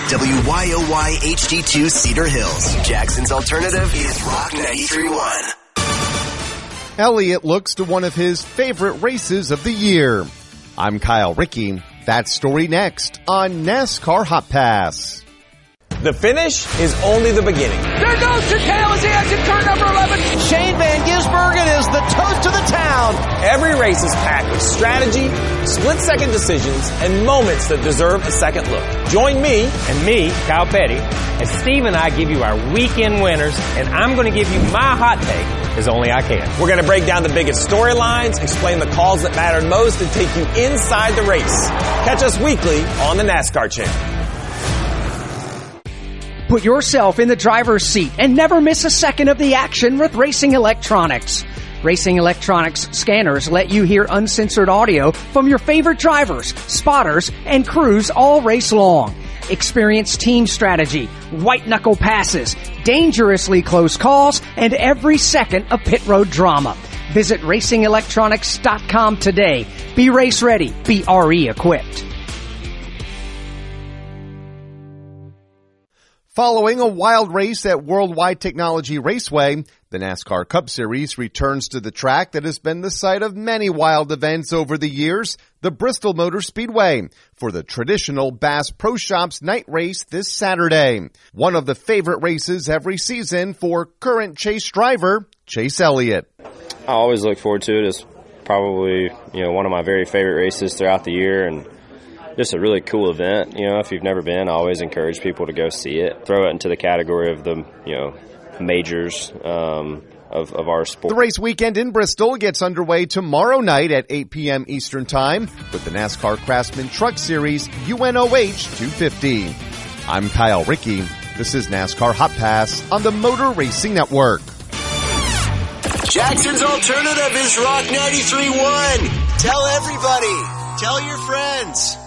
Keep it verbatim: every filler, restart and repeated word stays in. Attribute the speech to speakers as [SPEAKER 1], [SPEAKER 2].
[SPEAKER 1] W Y O Y H D two Cedar Hills. Jackson's alternative is Rock ninety-three point one.
[SPEAKER 2] Elliott looks to one of his favorite races of the year. I'm Kyle Rickey. That story next on NASCAR Hot Pass.
[SPEAKER 3] The finish is only the beginning.
[SPEAKER 4] There goes Takeo as he exits turn number eleven.
[SPEAKER 5] Shane Van Gisbergen is the toast of the town.
[SPEAKER 3] Every race is packed with strategy, split-second decisions, and moments that deserve a second look. Join me
[SPEAKER 6] and me, Kyle Petty, as Steve and I give you our weekend winners, and I'm going to give you my hot take as only I can.
[SPEAKER 3] We're going to break down the biggest storylines, explain the calls that mattered most, and take you inside the race. Catch us weekly on the NASCAR Channel.
[SPEAKER 7] Put yourself in the driver's seat and never miss a second of the action with Racing Electronics. Racing Electronics scanners let you hear uncensored audio from your favorite drivers, spotters, and crews all race long. Experience team strategy, white-knuckle passes, dangerously close calls, and every second of pit road drama. Visit racing electronics dot com today. Be race ready. Be R E equipped.
[SPEAKER 2] Following a wild race at Worldwide Technology Raceway, the NASCAR Cup Series returns to the track that has been the site of many wild events over the years, the Bristol Motor Speedway, for the traditional Bass Pro Shops night race this Saturday. One of the favorite races every season for current Chase driver, Chase Elliott.
[SPEAKER 8] I always look forward to it. It's probably, you know, one of my very favorite races throughout the year, and just a really cool event. You know, if you've never been, I always encourage people to go see it. Throw it into the category of the, you know, majors um, of, of our sport.
[SPEAKER 2] The race weekend in Bristol gets underway tomorrow night at eight p.m. Eastern Time with the NASCAR Craftsman Truck Series U N O H two fifty. I'm Kyle Rickey. This is NASCAR Hot Pass on the Motor Racing Network.
[SPEAKER 1] Jackson's alternative is Rock ninety-three point one. Tell everybody. Tell your friends.